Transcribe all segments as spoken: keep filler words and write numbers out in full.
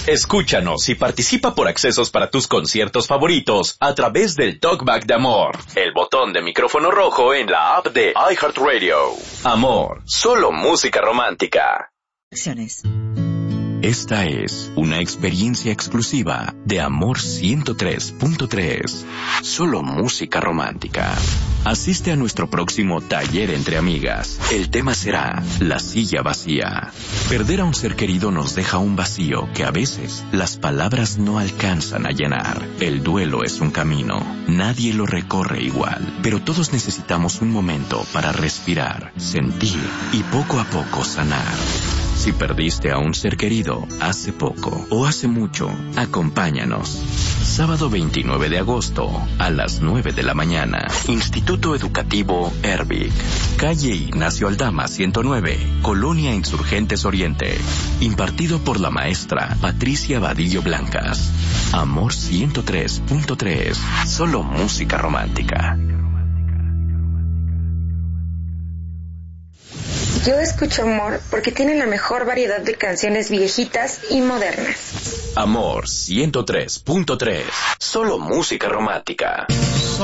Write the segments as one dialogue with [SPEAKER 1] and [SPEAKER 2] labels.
[SPEAKER 1] Escúchanos y participa por accesos para tus conciertos favoritos a través del Talkback de Amor, el botón de micrófono rojo en la app de iHeartRadio. Amor, solo música romántica.
[SPEAKER 2] Esta es una experiencia exclusiva de Amor ciento tres punto tres. Solo música romántica. Asiste a nuestro próximo taller entre amigas. El tema será la silla vacía. Perder a un ser querido nos deja un vacío que a veces las palabras no alcanzan a llenar. El duelo es un camino. Nadie lo recorre igual, pero todos necesitamos un momento para respirar, sentir y poco a poco sanar. Si perdiste a un ser querido hace poco o hace mucho, acompáñanos. Sábado veintinueve de agosto a las nueve de la mañana. Instituto Educativo Ervic. Calle Ignacio Aldama ciento nueve, Colonia Insurgentes Oriente. Impartido por la maestra Patricia Vadillo Blancas. Amor ciento tres punto tres. Solo música romántica.
[SPEAKER 3] Yo escucho Amor porque tiene la mejor variedad de canciones viejitas y modernas.
[SPEAKER 1] Amor ciento tres punto tres. Solo música romántica.
[SPEAKER 4] Soy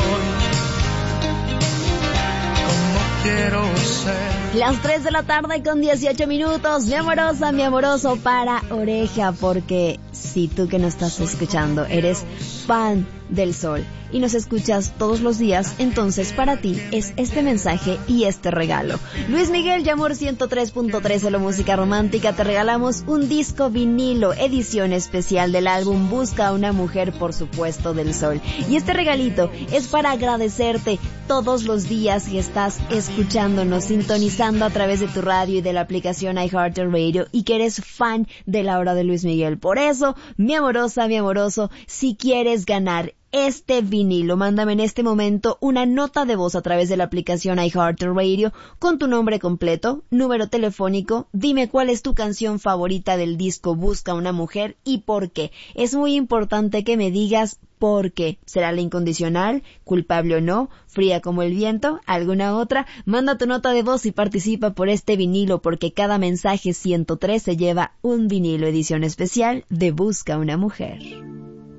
[SPEAKER 4] como quiero ser.
[SPEAKER 5] Las tres de la tarde con dieciocho minutos. Mi amorosa, mi amoroso, para oreja, porque si tú que nos estás escuchando eres fan del sol y nos escuchas todos los días, entonces para ti es este mensaje y este regalo. Luis Miguel y Amor ciento tres punto tres, solo música romántica, te regalamos un disco vinilo, edición especial del álbum Busca a una Mujer, por supuesto, del Sol. Y este regalito es para agradecerte todos los días que estás escuchándonos, sintonizando a través de tu radio y de la aplicación iHeartRadio, y que eres fan de la hora de Luis Miguel. Por eso, mi amorosa, mi amoroso, si quieres ganar este vinilo, mándame en este momento una nota de voz a través de la aplicación iHeartRadio con tu nombre completo, número telefónico, dime cuál es tu canción favorita del disco Busca una Mujer y por qué. Es muy importante que me digas por qué. ¿Será la incondicional, culpable o no, fría como el viento, alguna otra? Manda tu nota de voz y participa por este vinilo, porque cada mensaje ciento tres se lleva un vinilo edición especial de Busca una Mujer.